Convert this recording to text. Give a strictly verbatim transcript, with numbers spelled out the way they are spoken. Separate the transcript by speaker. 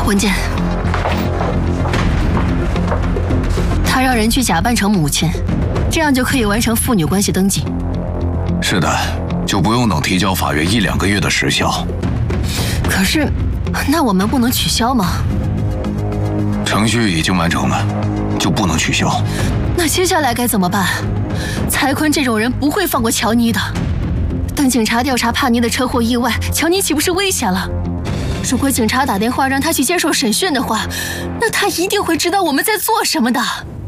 Speaker 1: 文件，他让人去假扮成母亲，这样就可以完成父女关系登记。
Speaker 2: 是的，就不用等提交法院一两个月的时效。
Speaker 1: 可是，那我们不能取消吗？
Speaker 2: 程序已经完成了，就不能取消。
Speaker 1: 那接下来该怎么办？蔡坤这种人不会放过乔妮的。等警察调查帕尼的车祸意外，乔妮岂不是危险了？如果警察打电话让他去接受审讯的话，那他一定会知道我们在做什么的。